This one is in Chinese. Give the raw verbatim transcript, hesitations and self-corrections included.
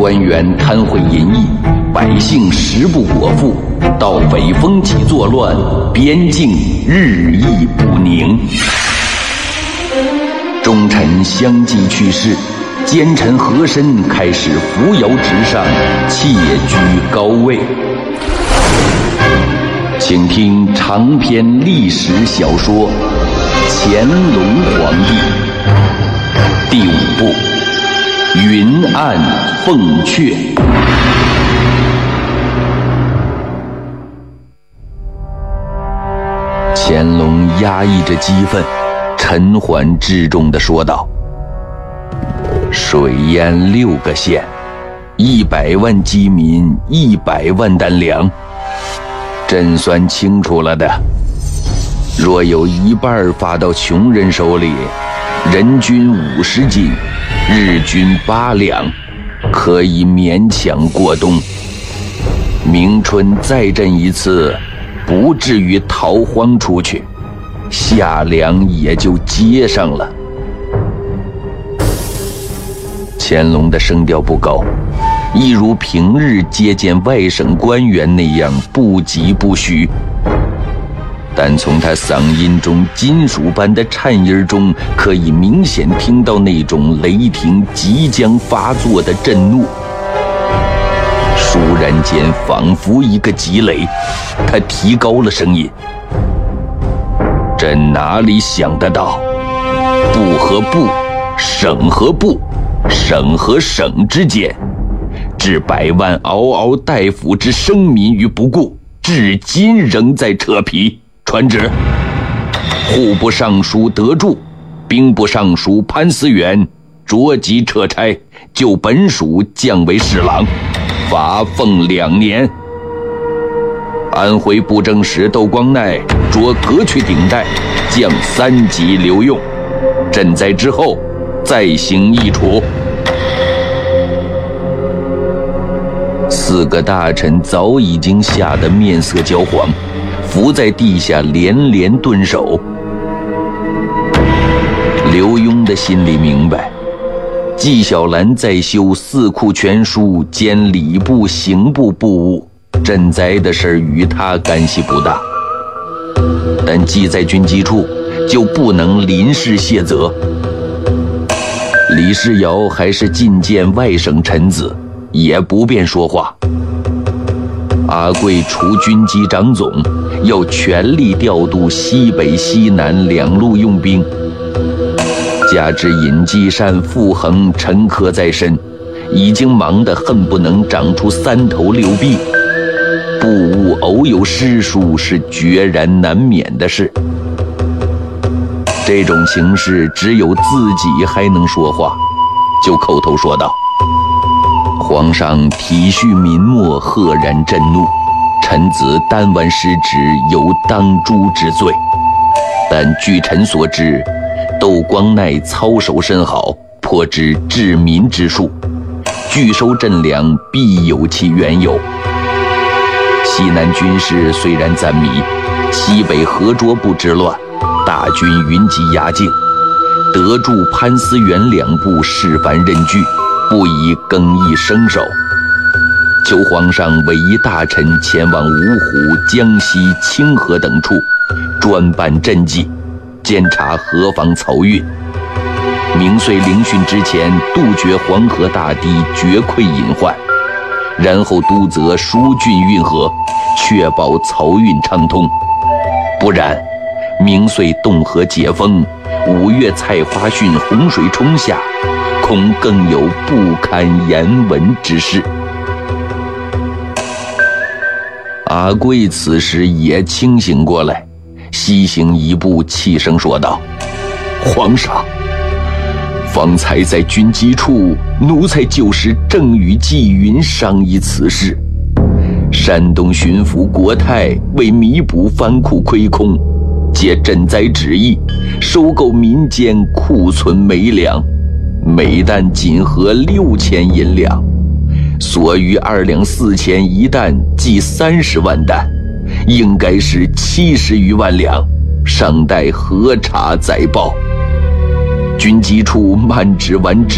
官员贪贿淫逸，百姓食不果腹，盗匪风起作乱，边境日益不宁。忠臣相继去世，奸臣和珅开始扶摇直上，窃居高位。请听长篇历史小说《乾隆皇帝》第五部《云暗凤阙》。乾隆压抑着激愤，沉缓至重地说道：水淹六个县，一百万饥民，一百万担粮。朕算清楚了的，若有一半发到穷人手里，人均五十斤，日均八两，可以勉强过冬。明春再朕一次，不至于逃荒出去，夏粮也就接上了。乾隆的声调不高，一如平日接见外省官员那样不疾不徐，但从他嗓音中金属般的颤音中，可以明显听到那种雷霆即将发作的震怒。倏然间，仿佛一个急雷，他提高了声音：朕哪里想得到，部和部，省和部，省和省之间，置百万嗷嗷待哺之生民于不顾，至今仍在扯皮。传旨：户部尚书德柱、兵部尚书潘思源着即撤差，就本署降为侍郎，罚俸两年。安徽布政使窦光鼐着革去顶戴，降三级留用。朕在之后再行议处。四个大臣早已经吓得面色焦黄，伏在地下连连顿首。刘墉的心里明白，纪晓岚在修四库全书兼礼部刑部部务，赈灾的事与他干系不大，但既在军机处，就不能临时卸责。李世尧还是觐见外省臣子，也不便说话。阿贵除军机长总，要全力调度西北西南两路用兵，加之尹继善、傅恒沉疴在身，已经忙得恨不能长出三头六臂，部务偶有失疏是决然难免的事。这种情势，只有自己还能说话，就口头说道：皇上体恤民莫，赫然震怒，臣子单完失职，有当诛之罪。但据臣所知，窦光鼐操守甚好，颇知治民之术，拒收赈粮必有其缘由。西南军事虽然暂迷，西北河卓部之乱，大军云集压境，德柱、潘思源两部誓反任据，不宜更易生手。求皇上委以大臣前往芜湖、江西、清河等处，专办赈济，监察河防漕运。明岁聆讯之前，杜绝黄河大堤决溃隐患，然后督责疏浚运河，确保漕运畅通。不然，明岁洞河解封，五月菜花汛洪水冲下，恐更有不堪言闻之事。阿贵此时也清醒过来，西行一步，气声说道：皇上，方才在军机处，奴才就是正与纪云商议此事。山东巡抚国泰为弥补藩库亏空，借赈灾旨意，收购民间库存煤粮，每担仅合六千银两，所余二两四钱一担，计三十万担，应该是七十余万两，尚待核查载报。军机处慢旨完旨。